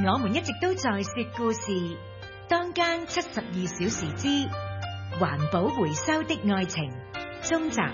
我們一直都在說故事，當間72小時之環保回收的愛情中集。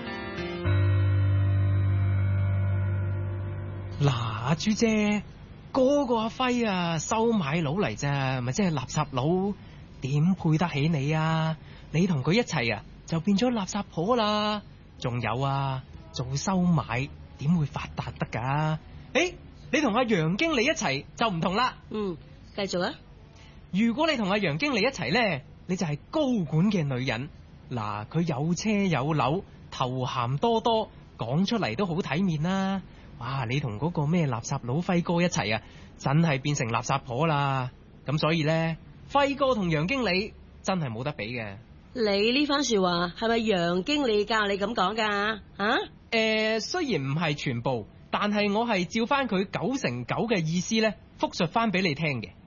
嗱，阿朱姐，嗰個阿輝啊，收買佬嚟咋，咪即係垃圾佬，點配得起你啊？你同佢一齊啊，就變咗垃圾婆啦。仲有啊，做收買點會發達得㗎？你同阿楊經理一齊就唔同啦。 繼續啊。 如果你同阿楊經理一齊呢，你就係高管嘅女人。嗱，佢有車有樓，頭銜多多，講出嚟都好體面啦。哇，你同嗰個咩垃圾佬輝哥一齊啊，真係變成垃圾婆啦。咁所以呢，輝哥同楊經理真係冇得比嘅。 你呢番說話係咪楊經理教你咁講噶？ 雖然唔係全部，但係我係照翻佢9成9嘅意思呢，複述翻俾你聽嘅。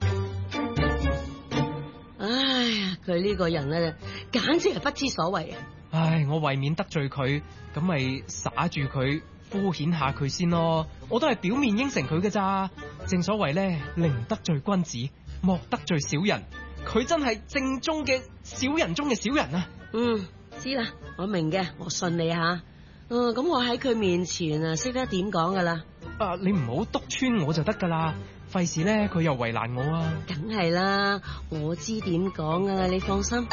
唉呀，佢呢個人啊，簡直係不知所謂啊！ 唉，我為免得罪佢，咁咪耍住佢，敷衍下佢先咯。我都係表面應承佢嘅咋。正所謂呢，寧得罪君子，莫得罪小人。佢真係正宗嘅小人中嘅小人啊！ 知啦，我明嘅，我信你吓。咁我喺佢面前啊，識得點講噶啦。 你唔好督穿我就得噶啦，費事咧佢又為難我啊。 梗係啦，我知點講啊，你放心。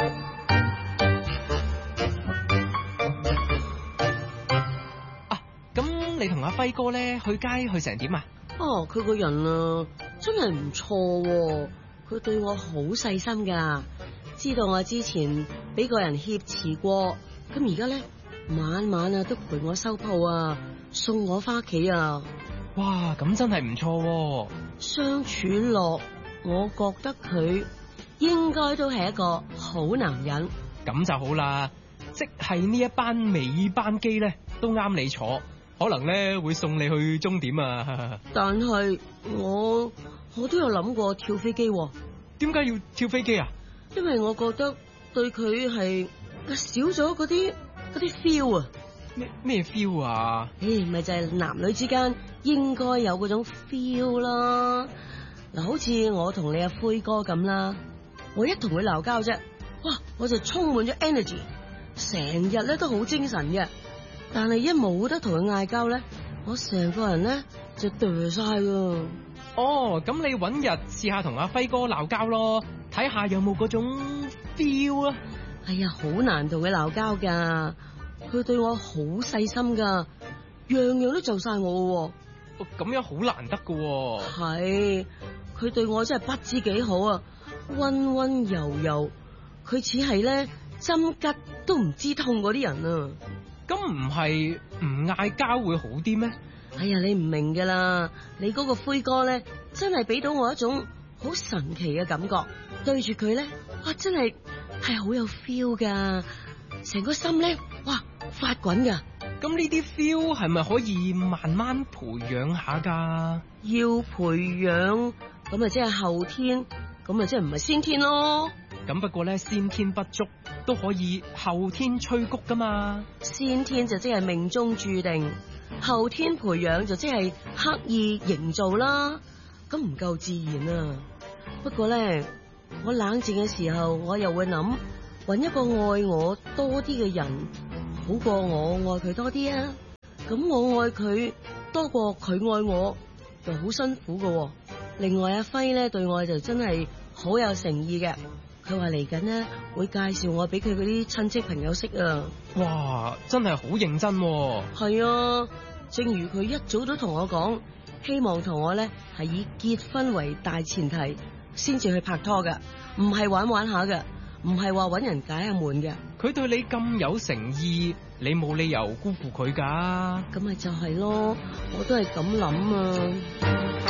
咁你同阿輝哥咧去街去成點啊？ 佢個人啊真係唔錯，佢對我好細心噶，知道我之前俾個人挾持過，咁而家咧晚晚啊都陪我收鋪啊，送我翻屋企啊。 哇，咁真係唔錯。 相處落，我覺得佢應該都係一個好男人。 咁就好啦，即係呢一班尾班機咧都啱你坐，可能咧會送你去終點啊。 但係我都有諗過跳飛機。 點解要跳飛機啊？ 因為我覺得對佢係少咗嗰啲 feel 啊。 咩 feel 啊？ 咪就係男女之間應該有嗰種 feel 啦。嗱，好似我同你阿輝哥咁啦，我一同佢鬧交啫，哇，我就充滿咗 energy， 成日咧都好精神嘅。但係一冇得同佢嗌交咧，我成個人咧就掉晒噶。 咁你搵日試下同阿輝哥鬧交咯，睇下有冇嗰種 feel 啊。 哎呀，好難同佢鬧交噶，佢對我好細心噶，樣樣都就晒我。 咁樣好難得噶。 係，佢對我真係不知幾好啊，溫溫柔柔，佢似係咧針吉都唔知痛嗰啲人啊。 咁唔係唔嗌交會好啲咩？ 哎呀，你唔明噶啦，你嗰個輝哥咧，真係俾到我一種好神奇嘅感覺，對住佢咧，哇，真係好有 feel 噶，成個心咧，哇，發滾噶。 咁呢啲 feel 係咪可以慢慢培養下噶？ 要培養，咁啊即係後天，咁啊即係唔係先天咯。 咁不過咧，先天不足都可以後天催谷噶嘛。 先天就即係命中注定，後天培養就即係刻意營造啦。咁唔夠自然啊。不過咧，我冷靜嘅時候，我又會諗，搵一個愛我多啲嘅人，好過我愛佢多啲啊。咁我愛佢多過佢愛我，就好辛苦噶。另外阿輝咧對我就真係好有誠意嘅，佢話嚟緊呢會介紹我俾佢嗰啲親戚朋友識啊。 哇，真係好認真喎。 係啊，正如佢一早都同我講，希望同我咧係以結婚為大前提先至去拍拖噶，唔係玩玩下噶，唔係話搵人解下悶嘅。 佢對你咁有誠意，你冇理由辜負佢噶。 咁咪就係咯，我都係咁諗啊。